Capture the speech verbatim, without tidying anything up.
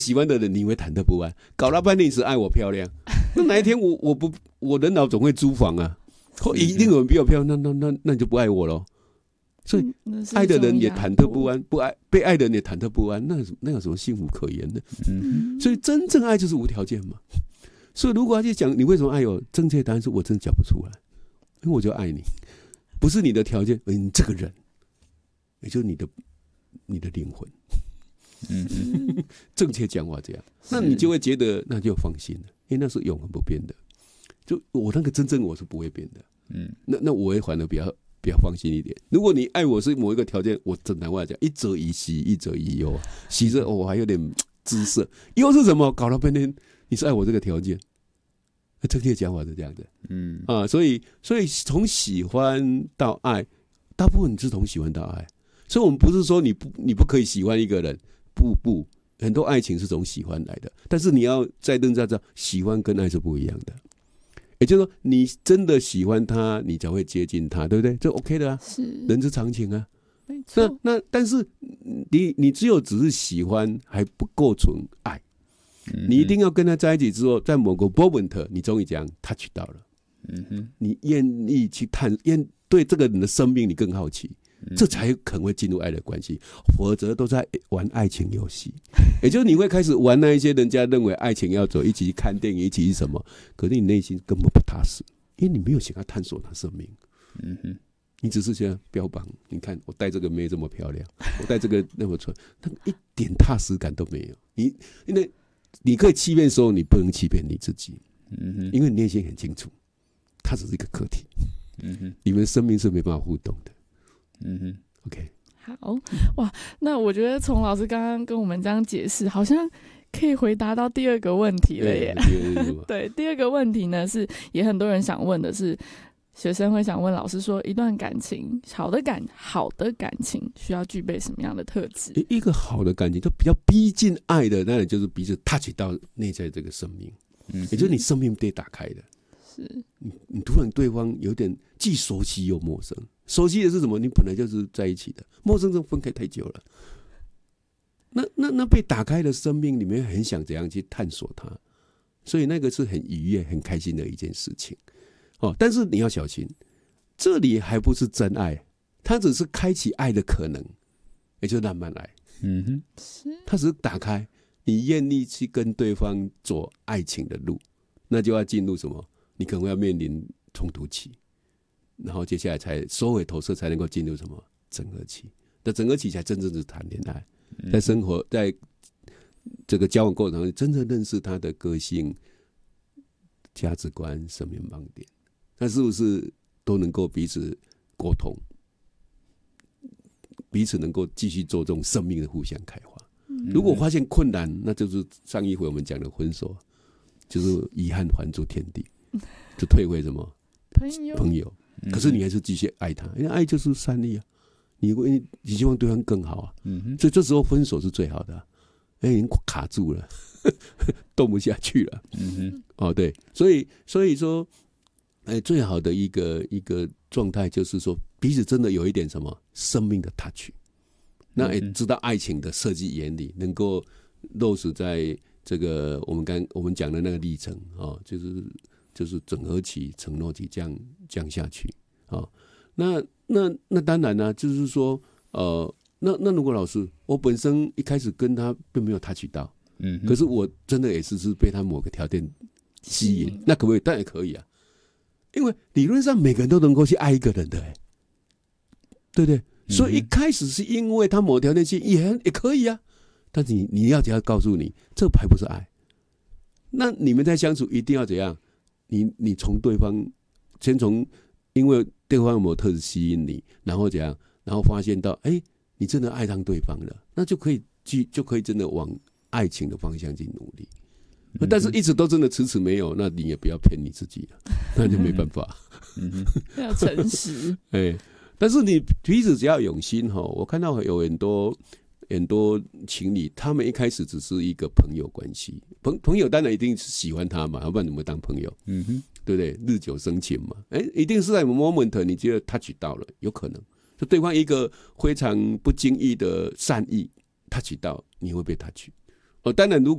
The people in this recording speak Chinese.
喜欢的人你会忐忑不安，搞了半天你是爱我漂亮，那哪一天我我不我人老总会租房啊，一定有人比我漂亮，那那那那你就不爱我咯。所以爱的人也忐忑不安，不爱被爱的人也忐忑不安，那那有什么幸福可言呢？嗯、所以真正爱就是无条件嘛。所以如果要去讲你为什么爱我，正确答案是我真的讲不出来，因为我就爱你，不是你的条件，而你这个人，也就是你的你的灵魂。嗯，正确讲话这样，那你就会觉得那就放心了，因为那是永恒不变的。就我那个真正我是不会变的，嗯，那那我会反而比较比较放心一点。如果你爱我是某一个条件，我正常话讲，一则以喜，一则以忧，喜着我、哦、还有点姿色，忧是什么？搞了半天你是爱我这个条件，正确讲法是这样的，嗯啊，所以所以从喜欢到爱，大部分你是从喜欢到爱，所以我们不是说你不你不可以喜欢一个人。不不，很多爱情是从喜欢来的，但是你要再认真知道，喜欢跟爱是不一样的。也就是说，你真的喜欢他，你才会接近他，对不对？这 OK 的啊，是人之常情啊。没错。那那但是你你只有只是喜欢还不构成爱，嗯、你一定要跟他在一起之后，在某个 moment 你终于这样 touch 到了，嗯哼，你愿意去探，愿对这个人的生命你更好奇。这才可能会进入爱的关系，否则都在玩爱情游戏。也就是你会开始玩那一些人家认为爱情要走，一起去看电影，一起去什么，可是你内心根本不踏实，因为你没有想要探索他生命。嗯哼，你只是想标榜，你看我带这个妹这么漂亮，我带这个那么纯，但一点踏实感都没有。你因为你可以欺骗说你不能欺骗你自己，嗯哼，因为你内心很清楚，它只是一个课题。嗯哼，你们生命是没办法互动的。嗯哼 ，OK， 好哇，那我觉得从老师刚刚跟我们这样解释，好像可以回答到第二个问题了耶。对，第二个问题呢是，也很多人想问的是，学生会想问老师说，一段感情好的感好的感情需要具备什么样的特质？ 一个好的感情，就比较逼近爱的，那也就是彼此 touch 到内在这个生命，嗯，也就是你生命被打开的。是你，你突然对方有点既熟悉又陌生。熟悉的是什么？你本来就是在一起的，陌生是分开太久了。那那那被打开的生命里面，很想怎样去探索它，所以那个是很愉悦、很开心的一件事情。哦，但是你要小心，这里还不是真爱，它只是开启爱的可能，也就是浪漫爱。嗯哼，是，它只是打开，你愿意去跟对方走爱情的路，那就要进入什么？你可能要面临冲突期。然后接下来才收回投射，才能够进入什么整合期？那整合期才真正是谈恋爱，在生活，在这个交往过程中，真正认识他的个性、价值观、生命盲点，那是不是都能够彼此沟通，彼此能够继续做这种生命的互相开发？如果发现困难，那就是上一回我们讲的分手，就是遗憾还诸天地，就退回什么朋友。朋友可是你还是继续爱他，因为爱就是善意啊，你你希望对方更好啊，嗯、所以这时候分手是最好的、啊，哎，已经卡住了，动不下去了，嗯哼，哦对，所以所以说，哎，最好的一个一个状态就是说，彼此真的有一点什么生命的 touch， 那也知道爱情的设计原理，能够落实在这个我们刚我们讲的那个历程啊、哦，就是。就是整合期、承诺期这样这样下去啊、哦，那那那当然呢、啊，就是说，呃，那那如果老师，我本身一开始跟他并没有 touch 到，嗯，可是我真的也是是被他某个条件吸引，那可不可以？当然可以啊，因为理论上每个人都能够去爱一个人的、欸，对不对？所以一开始是因为他某条件吸引也也可以啊，但是你你要只要告诉你，这还不是爱，那你们在相处一定要怎样？你你从对方先从，因为对方有没有特质吸引你，然后怎样，然后发现到，哎、欸，你真的爱上对方了，那就可以去就可以真的往爱情的方向去努力。嗯、但是一直都真的迟迟没有，那你也不要骗你自己了，那就没办法。 嗯、要诚实。 哎、欸，但是你彼此只要有心哈，我看到有很多。很多情侣，他们一开始只是一个朋友关系，朋朋友当然一定是喜欢他嘛，要不然怎么会当朋友？嗯哼，对不对？日久生情嘛，哎、欸，一定是在 moment 你觉得 touch 到了，有可能就对方一个非常不经意的善意 touch 到，你会被 touch。哦，当然如果